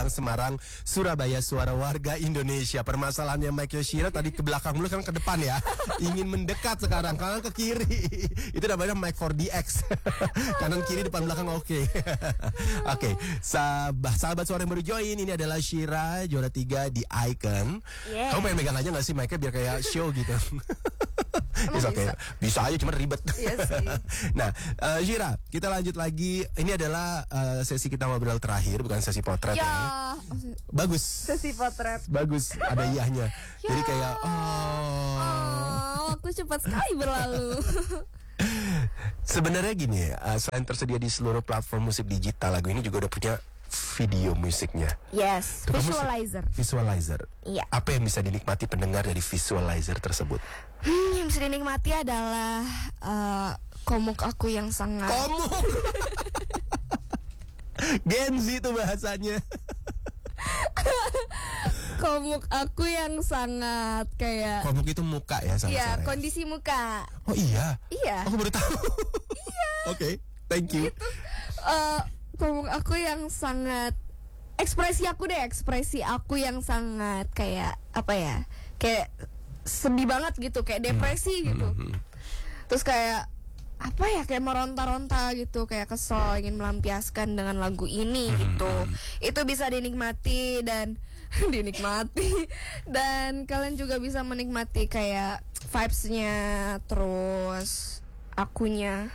Semarang, Surabaya, suara warga Indonesia. Permasalahannya Mike Yoshira tadi ke belakang dulu, kan ke depan ya. Ingin mendekat sekarang, kanan ke kiri. Itu namanya Mike 4DX. Kanan kiri depan belakang oke. Oke, sahabat suara yang baru join, ini adalah Shira, juara 3 di Icon. Yeah. Kamu pengen megang aja gak sih mic-nya biar kayak show gitu? Bisa aja, cuma ribet. Iya sih. Nah, Shira, kita lanjut lagi. Ini adalah sesi kita ngobrol terakhir, bukan sesi potret ya. Bagus. Sesi potret. Bagus, ada iyahnya. Jadi kayak waktu cepat sekali berlalu. Sebenarnya gini, selain tersedia di seluruh platform musik digital, lagu ini juga udah punya video musiknya. Yes, visualizer. Iya. Apa yang bisa dinikmati pendengar dari visualizer tersebut? Yang bisa dinikmati adalah komuk aku yang sangat. Komuk. Gen Z itu bahasanya. Komuk aku yang sangat kayak. Komuk itu muka ya, sama. Iya, kondisi muka. Oh iya. Iya. Aku baru tahu. Iya. Oke, thank you. Gitu. Komuk aku yang sangat ekspresi aku yang sangat kayak apa ya, kayak sedih banget gitu, kayak depresi gitu. Terus kayak apa ya, kayak meronta-ronta gitu, kayak kesel, ingin melampiaskan dengan lagu ini gitu. Itu bisa dinikmati dan dan kalian juga bisa menikmati kayak vibes-nya, terus akunya,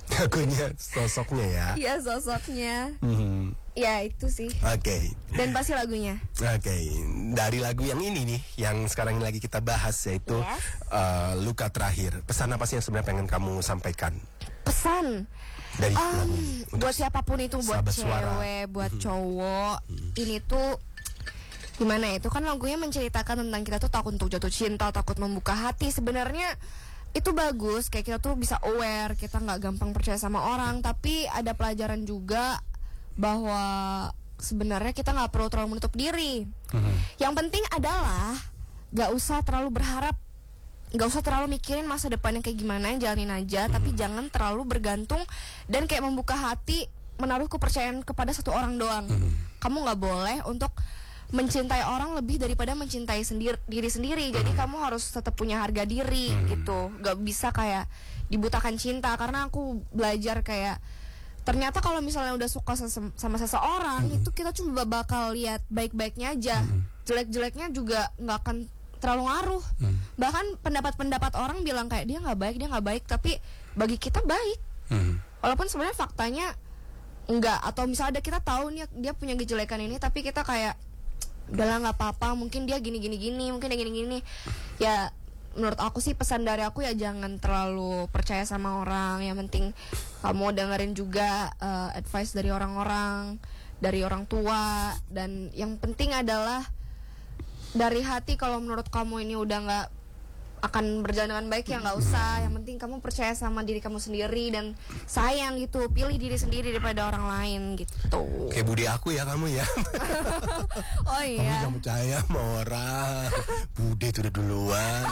sosoknya ya. Iya, sosoknya. Ya itu sih. Oke. Dan pasti lagunya. Oke. Dari lagu yang ini nih, yang sekarang lagi kita bahas, yaitu Luka Terakhir. Pesan apa sih yang sebenarnya pengen kamu sampaikan? Pesan dari lagu buat siapapun itu, buat cewek, buat cowok. Ini tuh gimana ya, itu kan lagunya menceritakan tentang kita tuh takut untuk jatuh cinta, takut membuka hati. Sebenarnya itu bagus, kayak kita tuh bisa aware, kita nggak gampang percaya sama orang. Tapi ada pelajaran juga bahwa sebenarnya kita nggak perlu terlalu menutup diri. Yang penting adalah nggak usah terlalu berharap, nggak usah terlalu mikirin masa depannya kayak gimana, jalanin aja. Tapi jangan terlalu bergantung dan kayak membuka hati, menaruh kepercayaan kepada satu orang doang. Kamu nggak boleh untuk mencintai orang lebih daripada mencintai diri sendiri. Jadi kamu harus tetap punya harga diri gitu. Gak bisa kayak dibutakan cinta. Karena aku belajar kayak ternyata kalau misalnya udah suka sama seseorang, itu kita cuma bakal lihat baik-baiknya aja. Jelek-jeleknya juga gak akan terlalu ngaruh. Bahkan pendapat-pendapat orang bilang kayak dia gak baik, tapi bagi kita baik. Walaupun sebenarnya faktanya enggak. Atau misalnya kita tahu nih dia punya kejelekan ini, tapi kita kayak udahlah nggak apa-apa, mungkin dia gini, mungkin dia gini. Ya menurut aku sih pesan dari aku ya jangan terlalu percaya sama orang. Yang penting kamu dengerin juga advice dari orang-orang, dari orang tua. Dan yang penting adalah dari hati, kalau menurut kamu ini udah nggak akan berjalan dengan baik ya nggak usah. Yang penting kamu percaya sama diri kamu sendiri dan sayang gitu, pilih diri sendiri daripada orang lain gitu. Kayak budi aku ya kamu ya. Oh iya. Kamu gak percaya sama orang. Bude itu udah duluan.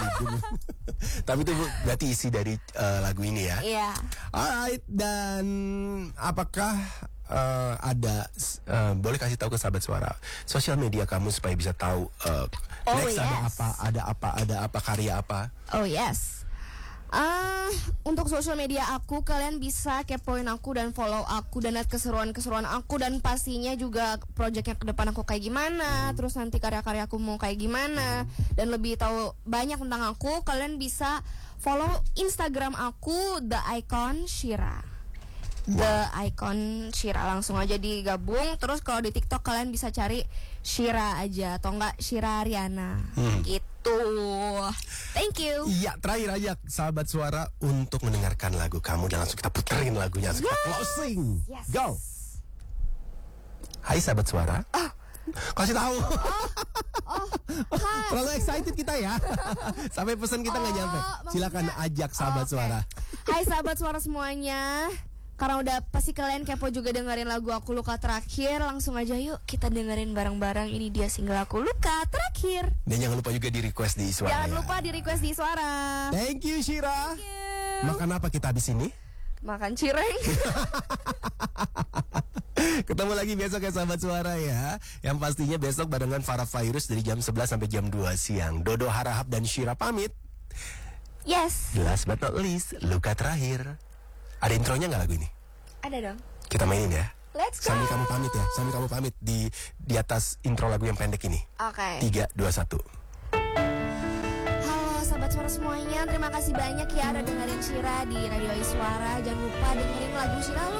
Tapi itu berarti isi dari lagu ini ya. Iya. Alright, dan apakah ada boleh kasih tahu ke sahabat suara sosial media kamu supaya bisa tahu next ada apa karya apa? Oh yes. Untuk sosial media aku, kalian bisa kepoin aku dan follow aku dan lihat keseruan-keseruan aku, dan pastinya juga projectnya ke depan aku kayak gimana, terus nanti karya-karya aku mau kayak gimana, dan lebih tahu banyak tentang aku, kalian bisa follow Instagram aku The Icon Shira. The Icon Shira, langsung aja digabung. Terus kalau di TikTok kalian bisa cari Shira aja, atau enggak Shira Ariana gitu. Thank you. Iya, terakhir aja sahabat suara untuk mendengarkan lagu kamu, dan langsung kita puterin lagunya, langsung kita closing. Go. Hai sahabat suara. Kasih tahu. Terlalu excited kita ya. Sampai pesan kita nggak nyampe. Silakan ajak sahabat suara. Hai sahabat suara semuanya. Karena udah pasti kalian kepo juga dengerin lagu aku Luka Terakhir, langsung aja yuk kita dengerin bareng-bareng. Ini dia single aku Luka Terakhir. Dan jangan lupa juga di request di suara. Jangan lupa di request di suara. Thank you Shira. Thank you. Makan apa kita habis ini? Makan cireng. Ketemu lagi besok ya sahabat suara ya. Yang pastinya besok barengan Farah Virus dari jam 11 sampai jam 2 siang. Dodo Harahap dan Syira pamit. Yes. Last but not least, luka terakhir. Ada intronya nggak lagu ini? Ada dong. Kita mainin ya. Let's go. Sambil kamu pamit ya. Sambil kamu pamit di atas intro lagu yang pendek ini. Oke. 3, 2, 1. Halo sahabat suara semuanya, terima kasih banyak ya udah dengerin Syira di Radio Iswara. Jangan lupa dengerin lagu Syira, lu